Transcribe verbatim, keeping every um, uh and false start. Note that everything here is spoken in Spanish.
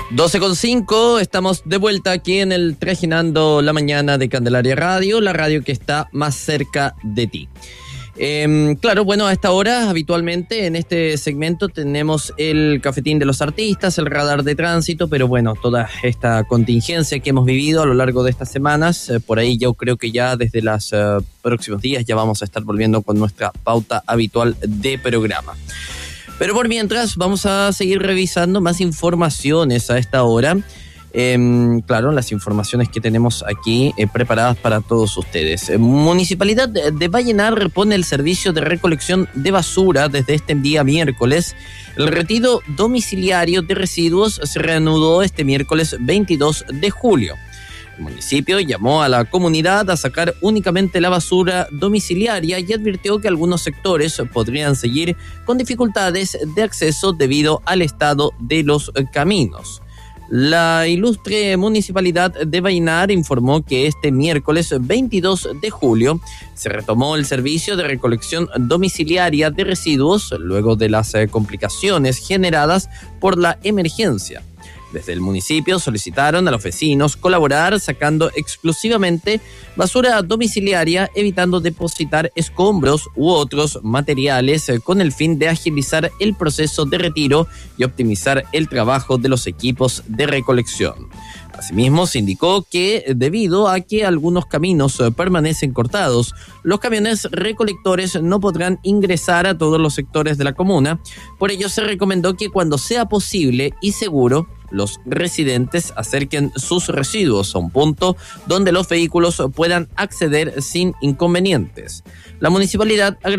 doce con cinco, estamos de vuelta aquí en el Trajinando la Mañana de Candelaria Radio, la radio que está más cerca de ti. Eh, claro, bueno, a esta hora habitualmente en este segmento tenemos el cafetín de los artistas, el radar de tránsito, pero bueno, toda esta contingencia que hemos vivido a lo largo de estas semanas, eh, por ahí yo creo que ya desde los uh, próximos días ya vamos a estar volviendo con nuestra pauta habitual de programa. Pero por mientras vamos a seguir revisando más informaciones a esta hora. Eh, claro, las informaciones que tenemos aquí eh, preparadas para todos ustedes. Eh, Municipalidad de Vallenar pone el servicio de recolección de basura desde este día miércoles. El retiro domiciliario de residuos se reanudó este miércoles veintidós de julio. El municipio llamó a la comunidad a sacar únicamente la basura domiciliaria y advirtió que algunos sectores podrían seguir con dificultades de acceso debido al estado de los caminos. La ilustre Municipalidad de Vallenar informó que este miércoles veintidós de julio se retomó el servicio de recolección domiciliaria de residuos luego de las complicaciones generadas por la emergencia. Desde el municipio solicitaron a los vecinos colaborar sacando exclusivamente basura domiciliaria, evitando depositar escombros u otros materiales con el fin de agilizar el proceso de retiro y optimizar el trabajo de los equipos de recolección. Asimismo, se indicó que debido a que algunos caminos permanecen cortados, los camiones recolectores no podrán ingresar a todos los sectores de la comuna. Por ello, se recomendó que cuando sea posible y seguro, los residentes acerquen sus residuos a un punto donde los vehículos puedan acceder sin inconvenientes. La municipalidad agregó